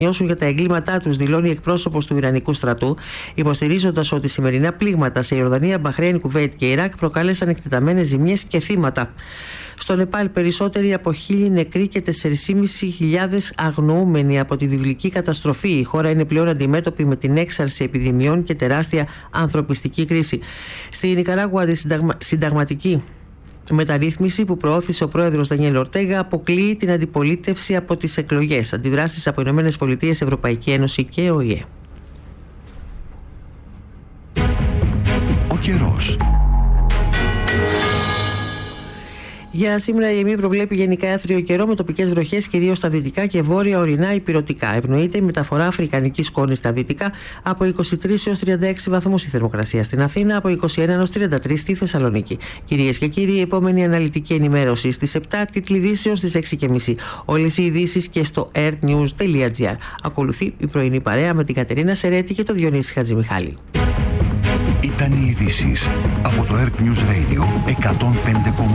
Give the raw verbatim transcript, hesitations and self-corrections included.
νιώσουν για τα εγκλήματά τους, δηλώνει εκπρόσωπος του Ιρανικού στρατού, υποστηρίζοντας ότι σημερινά πλήγματα σε Ιορδανία, Μπαχρέιν, Κουβέιτ και Ιράκ προκάλεσαν εκτεταμένες ζημιές και θύματα. Στο Νεπάλ, περισσότεροι από χίλιοι νεκροί και τέσσερις χιλιάδες πεντακόσιοι αγνοούμενοι από τη βιβλική καταστροφή. Η χώρα είναι πλέον αντιμέτωπη με την έξαρση επιδημιών και τεράστια ανθρωπιστική κρίση. Στη Νικαράγουα, τη συνταγμα... συνταγματική μεταρρύθμιση που προώθησε ο πρόεδρος Δανιέλ Ορτέγα αποκλείει την αντιπολίτευση από τις εκλογές. Αντιδράσεις από Ηνωμένες Πολιτείες, Ευρωπαϊκή Ένωση και ο ΙΕ. Ο καιρός. Για σήμερα η ΕΜΗ προβλέπει γενικά άθριο καιρό με τοπικές βροχές κυρίως στα δυτικά και βόρεια ορεινά υπηρετικά. Ευνοείται η μεταφορά αφρικανικής σκόνης στα δυτικά από είκοσι τρεις έως τριάντα έξι βαθμούς η θερμοκρασία στην Αθήνα, από είκοσι ένα έως τριάντα τρεις στη Θεσσαλονίκη. Κυρίες και κύριοι, η επόμενη αναλυτική ενημέρωση στις επτά, τίτλοι ειδήσεων στις έξι και μισή. Όλες οι ειδήσεις και στο airnews τελεία gr. Ακολουθεί η πρωινή παρέα με την Κατερίνα Σερέτη και τον Διονύση Χατζημιχάλη. Ήταν οι ειδήσεις από το Earth News Radio εκατόν πέντε κόμμα